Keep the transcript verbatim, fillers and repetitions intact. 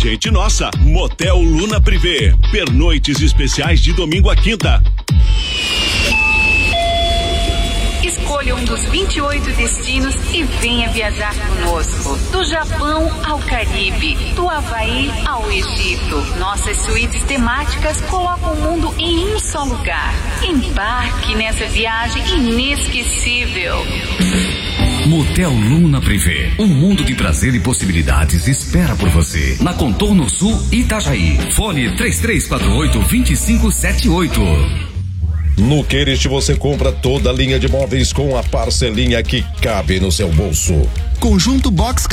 Gente nossa, Motel Luna Privé. Pernoites especiais de domingo a quinta. Escolha um dos vinte e oito destinos e venha viajar conosco. Do Japão ao Caribe, do Havaí ao Egito. Nossas suítes temáticas colocam o mundo em um só lugar. Embarque nessa viagem inesquecível. Motel Luna Privé. Um mundo de prazer e possibilidades espera por você. Na Contorno Sul, Itajaí. Fone três três quatro oito, dois cinco sete oito. No Querist você compra toda a linha de móveis com a parcelinha que cabe no seu bolso. Conjunto Box